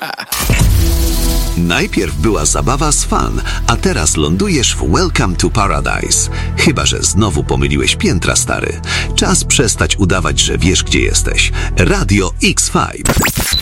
Najpierw była zabawa z fan, a teraz lądujesz w Welcome to Paradise. Chyba że znowu pomyliłeś piętra, stary. Czas przestać udawać, że wiesz, gdzie jesteś. Radio X5.